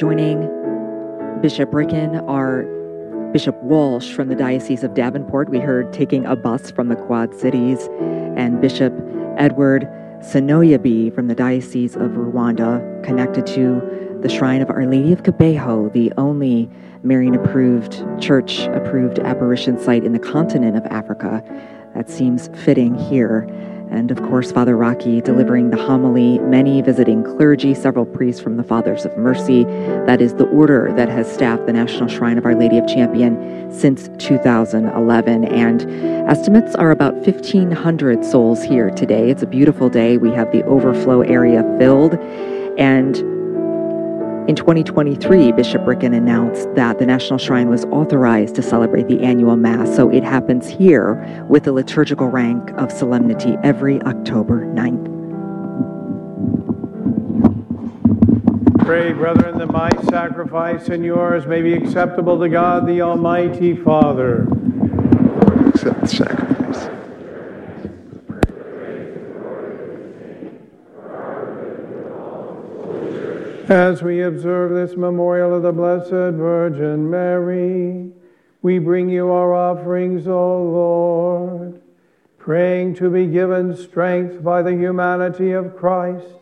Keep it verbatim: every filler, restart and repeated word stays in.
Joining Bishop Ricken are Bishop Walsh from the Diocese of Davenport, we heard taking a bus from the Quad Cities, and Bishop Edward Sonoyabi from the Diocese of Rwanda, connected to the Shrine of Our Lady of Kibeho, the only Marian-approved, church-approved apparition site in the continent of Africa. That seems fitting here. And of course, Father Rocky delivering the homily, many visiting clergy, several priests from the Fathers of Mercy. That is the order that has staffed the National Shrine of Our Lady of Champion since two thousand eleven. And estimates are about fifteen hundred souls here today. It's a beautiful day. We have the overflow area filled. And in twenty twenty-three, Bishop Ricken announced that the National Shrine was authorized to celebrate the annual Mass, so it happens here with the liturgical rank of solemnity every October ninth. Pray, brethren, that my sacrifice and yours may be acceptable to God, the Almighty Father. Lord, accept the sacrifice. As we observe this memorial of the Blessed Virgin Mary, we bring you our offerings, O Lord, praying to be given strength by the humanity of Christ,